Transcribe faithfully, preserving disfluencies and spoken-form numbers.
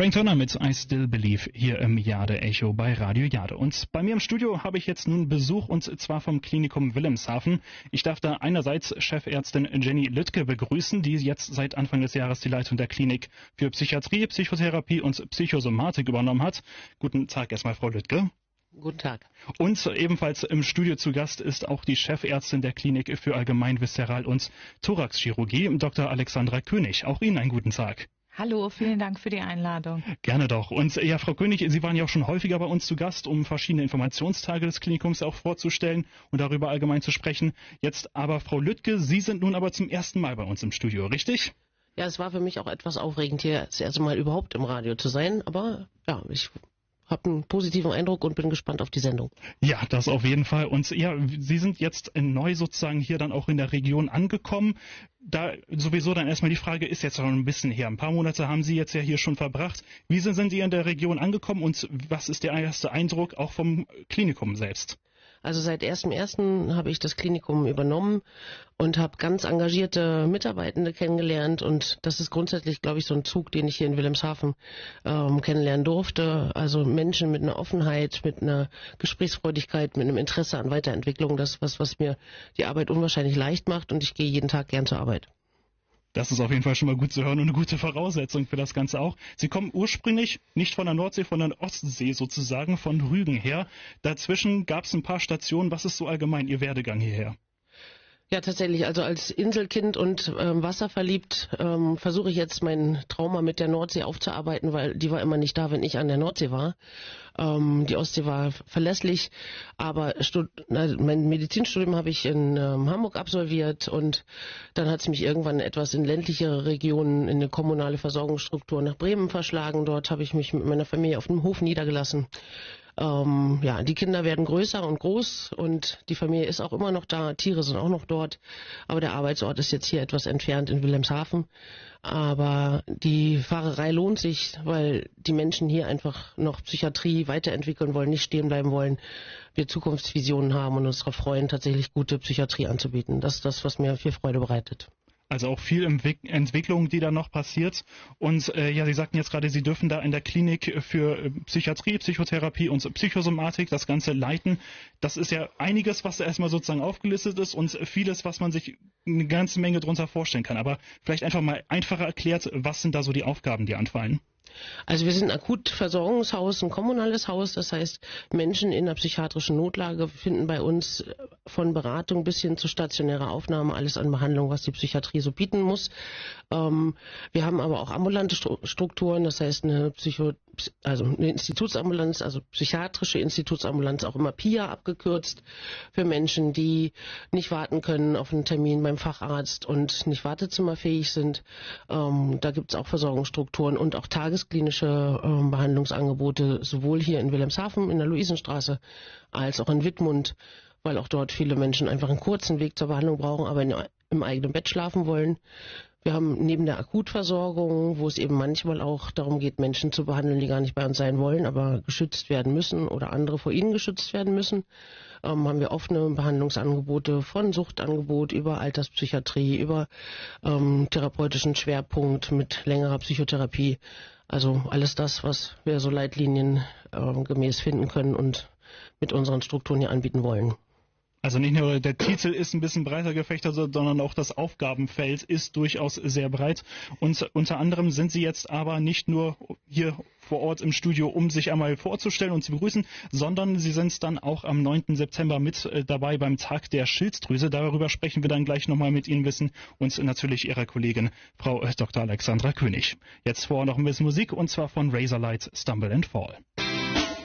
Frank Turner mit I Still Believe hier im Jade Echo bei Radio Jade. Und bei mir im Studio habe ich jetzt nun Besuch, und zwar vom Klinikum Wilhelmshaven. Ich darf da einerseits Chefärztin Jenny Lüttke begrüßen, die jetzt seit Anfang des Jahres die Leitung der Klinik für Psychiatrie, Psychotherapie und Psychosomatik übernommen hat. Guten Tag erstmal, Frau Lüttke. Guten Tag. Und ebenfalls im Studio zu Gast ist auch die Chefärztin der Klinik für Allgemein-, Viszeral- und Thoraxchirurgie, Doktor Alexandra König. Auch Ihnen einen guten Tag. Hallo, vielen Dank für die Einladung. Gerne doch. Und ja, Frau König, Sie waren ja auch schon häufiger bei uns zu Gast, um verschiedene Informationstage des Klinikums auch vorzustellen und darüber allgemein zu sprechen. Jetzt aber, Frau Lüttke, Sie sind nun aber zum ersten Mal bei uns im Studio, richtig? Ja, es war für mich auch etwas aufregend, hier das erste Mal überhaupt im Radio zu sein, aber ja, ich habe einen positiven Eindruck und bin gespannt auf die Sendung. Ja, das auf jeden Fall. Und ja, Sie sind jetzt neu sozusagen hier dann auch in der Region angekommen. Da sowieso dann erstmal die Frage, ist jetzt schon ein bisschen her. Ein paar Monate haben Sie jetzt ja hier schon verbracht. Wie sind Sie in der Region angekommen und was ist der erste Eindruck auch vom Klinikum selbst? Also seit ersten ersten habe ich das Klinikum übernommen und habe ganz engagierte Mitarbeitende kennengelernt, und das ist grundsätzlich, glaube ich, so ein Zug, den ich hier in Wilhelmshaven ähm, kennenlernen durfte. Also Menschen mit einer Offenheit, mit einer Gesprächsfreudigkeit, mit einem Interesse an Weiterentwicklung, das ist was, was mir die Arbeit unwahrscheinlich leicht macht, und ich gehe jeden Tag gern zur Arbeit. Das ist auf jeden Fall schon mal gut zu hören und eine gute Voraussetzung für das Ganze auch. Sie kommen ursprünglich nicht von der Nordsee, von der Ostsee sozusagen, von Rügen her. Dazwischen gab es ein paar Stationen. Was ist so allgemein Ihr Werdegang hierher? Ja, tatsächlich. Also als Inselkind und ähm, wasserverliebt ähm, versuche ich jetzt mein Trauma mit der Nordsee aufzuarbeiten, weil die war immer nicht da, wenn ich an der Nordsee war. Ähm, die Ostsee war verlässlich, aber Stud na, mein Medizinstudium habe ich in ähm, Hamburg absolviert, und dann hat es mich irgendwann etwas in ländlichere Regionen, in eine kommunale Versorgungsstruktur nach Bremen verschlagen. Dort habe ich mich mit meiner Familie auf dem Hof niedergelassen. Ähm, ja, die Kinder werden größer und groß, und die Familie ist auch immer noch da, Tiere sind auch noch dort, aber der Arbeitsort ist jetzt hier etwas entfernt in Wilhelmshaven. Aber die Fahrerei lohnt sich, weil die Menschen hier einfach noch Psychiatrie weiterentwickeln wollen, nicht stehen bleiben wollen, wir Zukunftsvisionen haben und uns darauf freuen, tatsächlich gute Psychiatrie anzubieten. Das ist das, was mir viel Freude bereitet. Also auch viel Entwicklung, die da noch passiert. Und äh, ja, Sie sagten jetzt gerade, Sie dürfen da in der Klinik für Psychiatrie, Psychotherapie und Psychosomatik das Ganze leiten. Das ist ja einiges, was da erstmal sozusagen aufgelistet ist, und vieles, was man sich eine ganze Menge drunter vorstellen kann. Aber vielleicht einfach mal einfacher erklärt, was sind da so die Aufgaben, die anfallen? Also wir sind ein Akutversorgungshaus, ein kommunales Haus, das heißt, Menschen in einer psychiatrischen Notlage finden bei uns von Beratung bis hin zu stationärer Aufnahme alles an Behandlung, was die Psychiatrie so bieten muss. Ähm, wir haben aber auch ambulante Strukturen, das heißt eine Psycho, also eine Institutsambulanz, also psychiatrische Institutsambulanz, auch immer P I A abgekürzt, für Menschen, die nicht warten können auf einen Termin beim Facharzt und nicht wartezimmerfähig sind. Ähm, da gibt es auch Versorgungsstrukturen und auch tagesklinische äh, Behandlungsangebote, sowohl hier in Wilhelmshaven in der Luisenstraße als auch in Wittmund, weil auch dort viele Menschen einfach einen kurzen Weg zur Behandlung brauchen, aber in, im eigenen Bett schlafen wollen. Wir haben neben der Akutversorgung, wo es eben manchmal auch darum geht, Menschen zu behandeln, die gar nicht bei uns sein wollen, aber geschützt werden müssen oder andere vor ihnen geschützt werden müssen, ähm, haben wir offene Behandlungsangebote von Suchtangebot über Alterspsychiatrie, über ähm, therapeutischen Schwerpunkt mit längerer Psychotherapie. Also alles das, was wir so Leitlinien äh, gemäß finden können und mit unseren Strukturen hier anbieten wollen. Also nicht nur der Titel ist ein bisschen breiter gefächert, sondern auch das Aufgabenfeld ist durchaus sehr breit. Und unter anderem sind Sie jetzt aber nicht nur hier vor Ort im Studio, um sich einmal vorzustellen und zu begrüßen, sondern Sie sind dann auch am neunten September mit dabei beim Tag der Schilddrüse. Darüber sprechen wir dann gleich nochmal mit Ihnen wissen und natürlich Ihrer Kollegin Frau Doktor Alexandra König. Jetzt vorher noch ein bisschen Musik, und zwar von Razorlight, Stumble and Fall.